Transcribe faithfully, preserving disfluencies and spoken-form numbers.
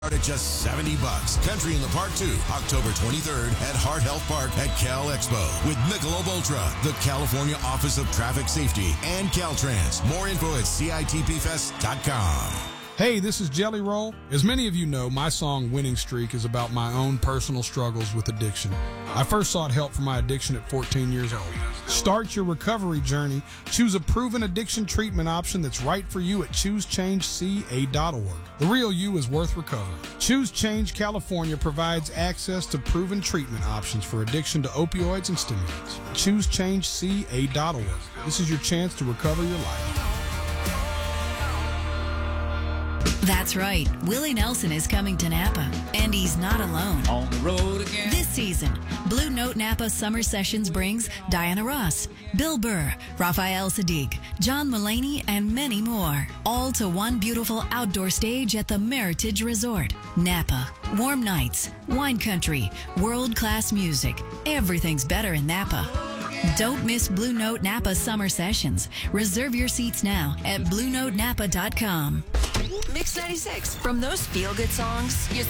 Start at just seventy bucks. Country in the Park two, October twenty-third at Heart Health Park at Cal Expo with Michelob Ultra, the California Office of Traffic Safety, and Caltrans. More info at C I T P fest dot com. Hey, this is Jelly Roll. As many of you know, my song Winning Streak is about my own personal struggles with addiction. I first sought help for my addiction at fourteen years old. Start your recovery journey. Choose a proven addiction treatment option that's right for you at choose change C A dot org. The real you is worth recovering. Choose Change California provides access to proven treatment options for addiction to opioids and stimulants. choose change C A dot org. This is your chance to recover your life. That's right. Willie Nelson is coming to Napa, and he's not alone. On the road again. This season, Blue Note Napa Summer Sessions brings Diana Ross, Bill Burr, Raphael Sadiq, John Mulaney, and many more. All to one beautiful outdoor stage at the Meritage Resort. Napa. Warm nights, wine country, world-class music. Everything's better in Napa. Don't miss Blue Note Napa Summer Sessions. Reserve your seats now at blue note napa dot com. Mix ninety-six. From those feel-good songs you